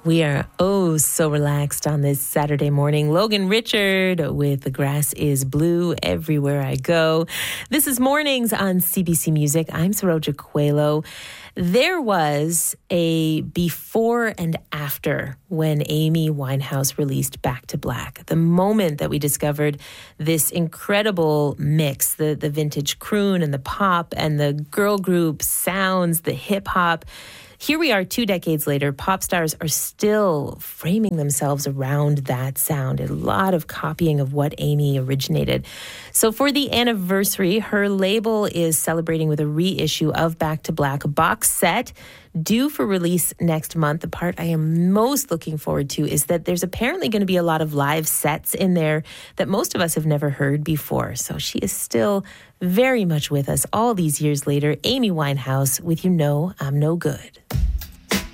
We are so relaxed on this Saturday morning. Logan Richard with The Grass is Blue Everywhere I Go. This is Mornings on CBC Music. I'm Saroja Coelho. There was a before and after when Amy Winehouse released Back to Black. The moment that we discovered this incredible mix, the vintage croon and the pop and the girl group sounds, the hip hop. Here we are 2 decades later, pop stars are still framing themselves around that sound. A lot of copying of what Amy originated. So for the anniversary, her label is celebrating with a reissue of Back to Black, a box set due for release next month. The part I am most looking forward to is that there's apparently going to be a lot of live sets in there that most of us have never heard before. So she is still very much with us all these years later. Amy Winehouse with You Know I'm No Good.